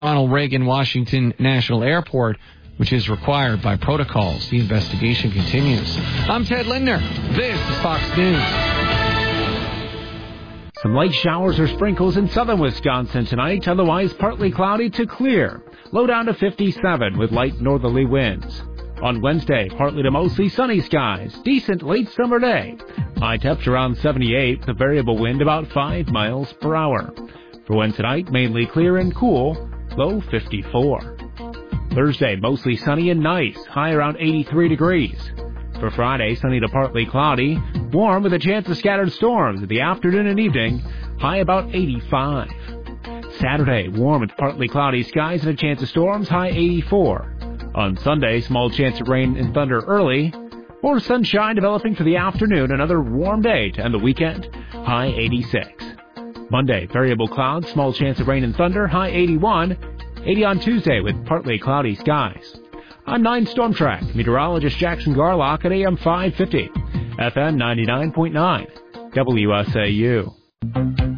Ronald Reagan Washington National Airport, which is required by protocols. The investigation continues. I'm Ted Lindner. This is Fox News. Some light showers or sprinkles in southern Wisconsin tonight, otherwise partly cloudy to clear. Low down to 57 with light northerly winds. On Wednesday, partly to mostly sunny skies. Decent late summer day. High temps around 78 with a variable wind about 5 miles per hour. For Wednesday night, mainly clear and cool. Low 54. Thursday, mostly sunny and nice. High around 83 degrees. For Friday, sunny to partly cloudy. Warm with a chance of scattered storms in the afternoon and evening. High about 85. Saturday, warm with partly cloudy skies and a chance of storms. High 84. On Sunday, small chance of rain and thunder early. More sunshine developing for the afternoon. Another warm day to end the weekend. High 86. Monday, variable clouds, small chance of rain and thunder. High 81. 80 on Tuesday with partly cloudy skies. I'm 9 Storm Track meteorologist Jackson Garlock at AM 550, FM 99.9, WSAU.